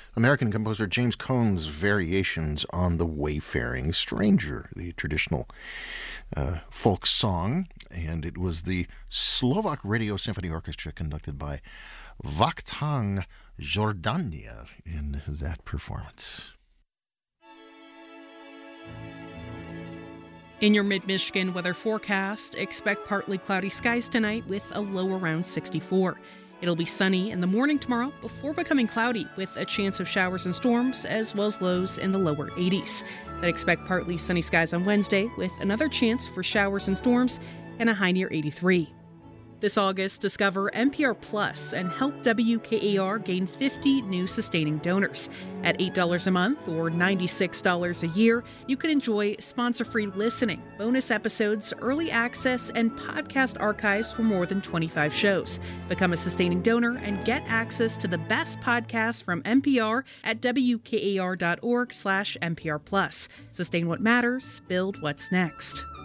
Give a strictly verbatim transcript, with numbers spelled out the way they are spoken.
American composer James Cohn's variations on the Wayfaring Stranger, the traditional uh, folk song. And it was the Slovak Radio Symphony Orchestra conducted by Vakhtang Jordania in that performance. In your mid-Michigan weather forecast, expect partly cloudy skies tonight with a low around sixty-four. It'll be sunny in the morning tomorrow before becoming cloudy with a chance of showers and storms as well as lows in the lower eighties. Then expect partly sunny skies on Wednesday with another chance for showers and storms and a high near eighty-three. This August, discover N P R Plus and help W K A R gain fifty new sustaining donors. At eight dollars a month or ninety-six dollars a year, you can enjoy sponsor-free listening, bonus episodes, early access, and podcast archives for more than twenty-five shows. Become a sustaining donor and get access to the best podcasts from N P R at W K A R dot org slash N P R Plus. Sustain what matters, build what's next.